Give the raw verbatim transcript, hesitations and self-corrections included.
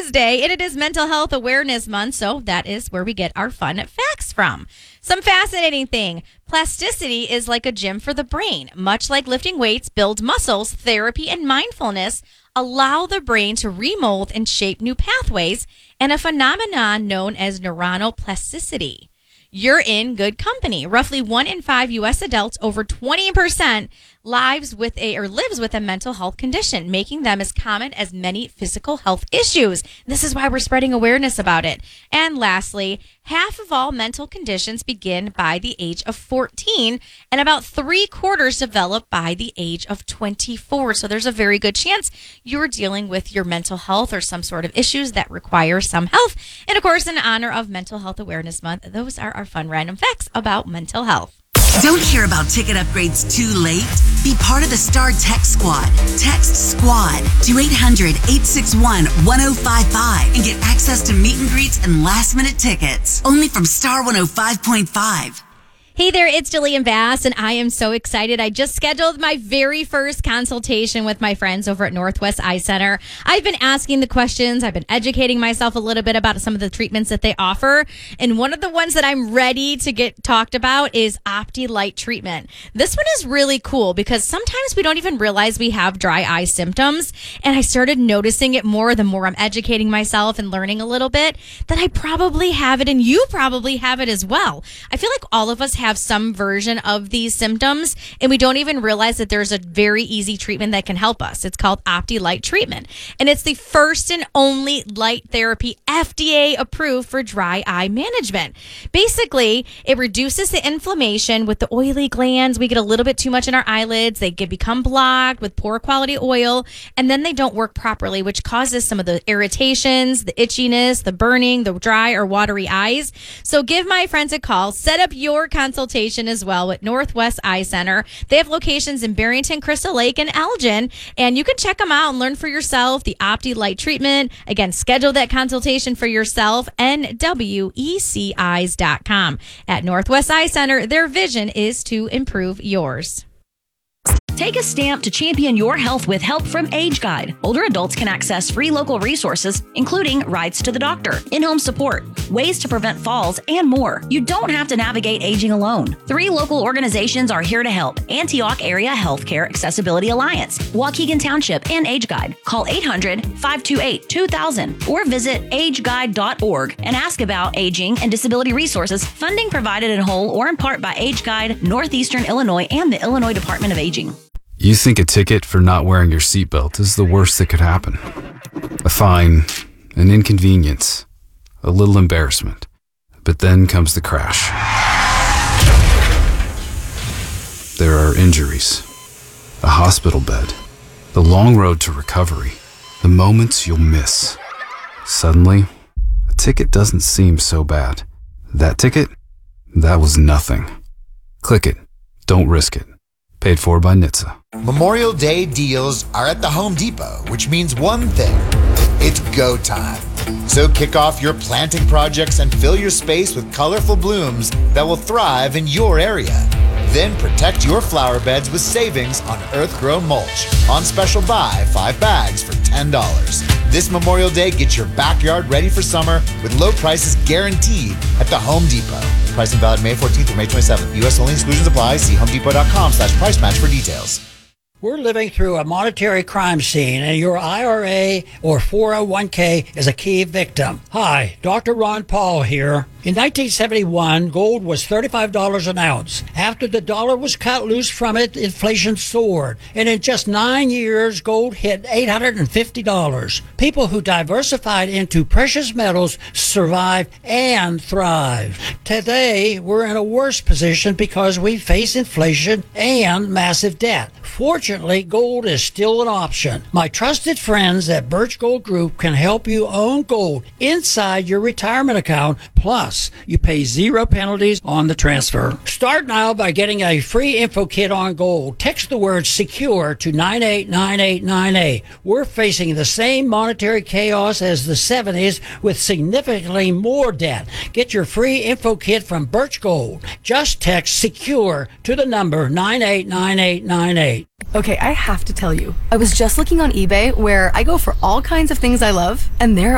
Tuesday, and it is Mental Health Awareness Month, so that is where we get our fun facts from. Some fascinating thing. Plasticity is like a gym for the brain. Much like lifting weights builds muscles, therapy and mindfulness allow the brain to remold and shape new pathways, and a phenomenon known as neuronal plasticity. You're in good company. Roughly one in five U S adults, over twenty percent, lives with a or lives with a mental health condition, making them as common as many physical health issues. This is why we're spreading awareness about it. And lastly, half of all mental conditions begin by the age of fourteen, and about three quarters develop by the age of twenty-four. So there's a very good chance you're dealing with your mental health or some sort of issues that require some health. And of course, in honor of Mental Health Awareness Month, those are our fun random facts about mental health. Don't hear about ticket upgrades too late? Be part of the Star Tech Squad. Text SQUAD to eight hundred, eight six one, one oh five five and get access to meet and greets and last minute tickets. Only from Star one oh five point five. Hey there, it's Jillian Bass, and I am so excited. I just scheduled my very first consultation with my friends over at Northwest Eye Center. I've been asking the questions. I've been educating myself a little bit about some of the treatments that they offer. And one of the ones that I'm ready to get talked about is OptiLight treatment. This one is really cool because sometimes we don't even realize we have dry eye symptoms. And I started noticing it more the more I'm educating myself and learning a little bit that I probably have it, and you probably have it as well. I feel like all of us have some version of these symptoms, and we don't even realize that there's a very easy treatment that can help us. It's called OptiLight treatment, and it's the first and only light therapy F D A approved for dry eye management. Basically, it reduces the inflammation with the oily glands. We get a little bit too much in our eyelids. They get become blocked with poor quality oil, and then they don't work properly, which causes some of the irritations, the itchiness, the burning, the dry or watery eyes. So give my friends a call. Set up your consultation as well at Northwest Eye Center. They have locations in Barrington, Crystal Lake, and Elgin, and you can check them out and learn for yourself the OptiLight treatment. Again, schedule that consultation for yourself, N W E C eyes dot com. At Northwest Eye Center, their vision is to improve yours. Take a stamp to champion your health with help from Age Guide. Older adults can access free local resources, including rides to the doctor, in-home support, ways to prevent falls, and more. You don't have to navigate aging alone. Three local organizations are here to help: Antioch Area Healthcare Accessibility Alliance, Waukegan Township, and Age Guide. Call eight hundred, five two eight, two thousand or visit age guide dot org and ask about aging and disability resources. Funding provided in whole or in part by Age Guide, Northeastern Illinois, and the Illinois Department of Aging. You think a ticket for not wearing your seatbelt is the worst that could happen. A fine, an inconvenience, a little embarrassment. But then comes the crash. There are injuries, a hospital bed, the long road to recovery, the moments you'll miss. Suddenly, a ticket doesn't seem so bad. That ticket? That was nothing. Click it. Don't risk it. Paid for by N H T S A. Memorial Day deals are at the Home Depot, which means one thing: it's go time. So kick off your planting projects and fill your space with colorful blooms that will thrive in your area. Then protect your flower beds with savings on earth-grown mulch. On special buy, five bags for ten dollars. This Memorial Day, get your backyard ready for summer with low prices guaranteed at the Home Depot. Pricing valid May fourteenth through May twenty-seventh. U S only, exclusions apply. See homedepot.com slash price match for details. We're living through a monetary crime scene, and your I R A or four oh one k is a key victim. Hi, Doctor Ron Paul here. In nineteen seventy-one, gold was thirty-five dollars an ounce. After the dollar was cut loose from it, inflation soared. And in just nine years, gold hit eight hundred fifty dollars. People who diversified into precious metals survived and thrived. Today, we're in a worse position because we face inflation and massive debt. Fortunately, gold is still an option. My trusted friends at Birch Gold Group can help you own gold inside your retirement account. Plus, you pay zero penalties on the transfer. Start now by getting a free info kit on gold. Text the word SECURE to nine eight nine eight nine eight. We're facing the same monetary chaos as the seventies with significantly more debt. Get your free info kit from Birch Gold. Just text SECURE to the number nine eight nine eight nine eight. Okay, I have to tell you, I was just looking on eBay where I go for all kinds of things I love, and there